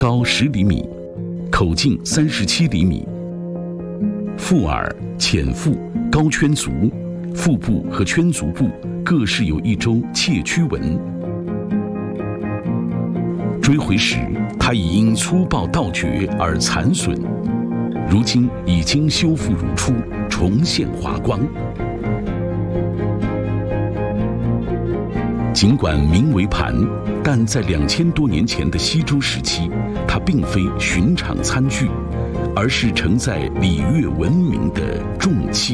高10厘米，口径37厘米。腹耳、浅腹、高圈足，腹部和圈足部各饰有一周窃曲纹。追回时，它已因粗暴盗掘而残损，如今已经修复如初，重现华光。尽管名为盘，但在2000多年前的西周时期，它并非寻常餐具，而是承载礼乐文明的重器。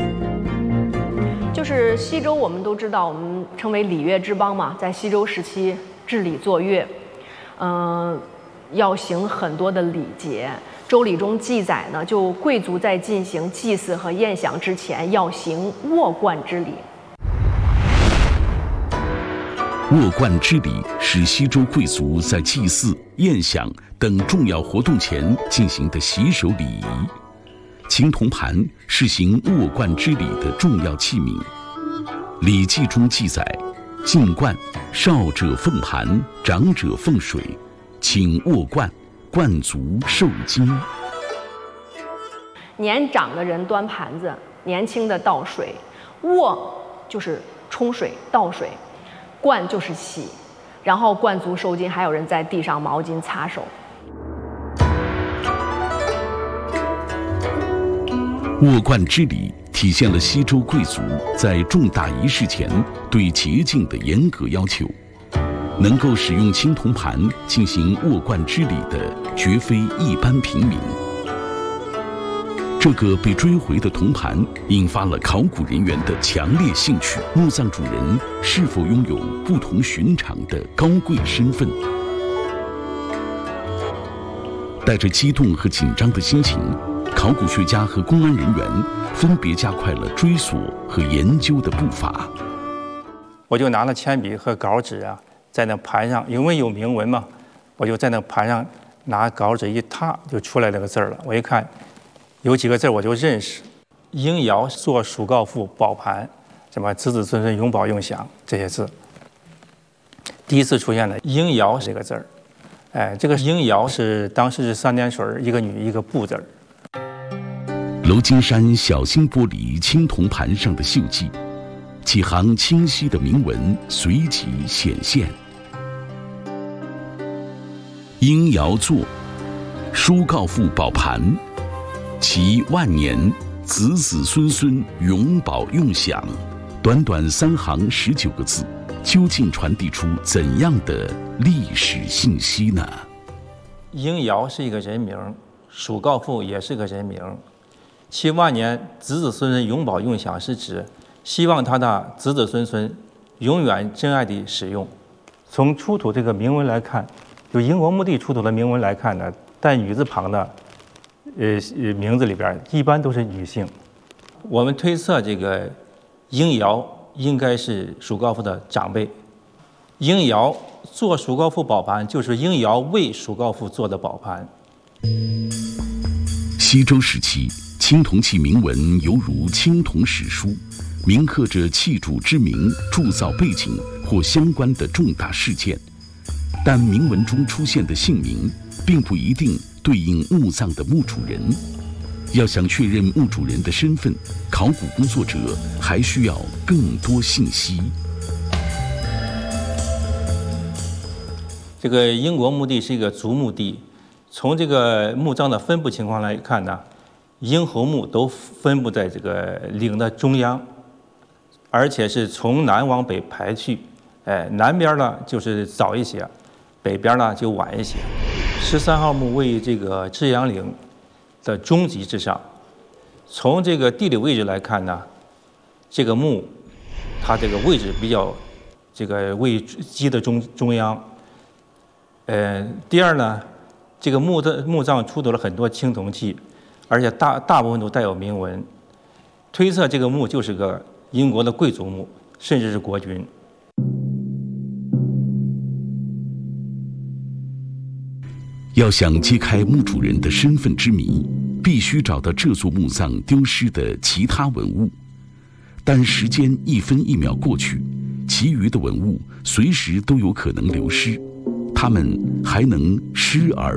就是西周，我们都知道，我们称为礼乐之邦嘛，在西周时期治理作乐，要行很多的礼节。周礼中记载呢，就贵族在进行祭祀和宴享之前，要行握冠之礼。 握冠之礼是西周贵族在祭祀、宴享等重要活动前进行的洗手礼仪。青铜盘是行握冠之礼的重要器皿。《礼记》中记载：“进冠，少者奉盘，长者奉水，请握冠，冠足受惊。” 年长的人端盘子，年轻的倒水。握就是冲水、倒水。冠就是洗，然后冠足受惊，还有人在地上毛巾擦手。 握冠之礼体现了西周贵族在重大仪式前对洁净的严格要求。能够使用青铜盘进行握冠之礼的，绝非一般平民。这个被追回的铜盘引发了考古人员的强烈兴趣：墓葬主人是否拥有不同寻常的高贵身份？带着激动和紧张的心情，考古学家和公安人员分别加快了追索和研究的步伐。 我就拿了铅笔和稿纸啊，在那盘上，因为有铭文嘛，我就在那盘上拿稿纸一踏，就出来那个字了。我一看，有几个字我就认识：应尧作蜀告父宝盘，什么子子孙孙永保永享这些字。第一次出现了应尧这个字儿，这个应尧是当时是3点水一个女一个不字儿。 娄金山小心玻璃青铜盘上的锈迹，几行清晰的铭文随即显现。应尧作，书告父宝盘，其万年，子子孙孙永保用享。短短3行19个字，究竟传递出怎样的历史信息呢？ 应尧是一个人名，蜀告父也是个人名。其万年，子子孙孙永保用享是指希望他的子子孙孙永远珍爱地使用。从出土这个铭文来看，就英国墓地出土的铭文来看呢，带女字旁的名字里边一般都是女性。我们推测这个应尧应该是蜀告父的长辈。应尧做蜀告父宝盘，就是应尧为蜀告父做的宝盘。 西周时期，青铜器铭文犹如青铜史书，铭刻着器主之名、铸造背景或相关的重大事件。但铭文中出现的姓名，并不一定对应墓葬的墓主人。要想确认墓主人的身份，考古工作者还需要更多信息。 这个英国墓地是一个族墓地，从这个墓葬的分布情况来看呢，英侯墓都分布在这个陵的中央，而且是从南往北排序。南边呢就是早一些，北边呢就晚一些。13号墓位于这个至阳陵的中极之上。从这个地理位置来看呢，这个墓它这个位置比较这个位于基的中央。第二呢，这个墓葬出土了很多青铜器，而且大部分都带有铭文，推测这个墓就是个英国的贵族墓，甚至是国君。 要想揭开墓主人的身份之谜，必须找到这座墓葬丢失的其他文物。但时间1分1秒过去，其余的文物随时都有可能流失，它们还能失而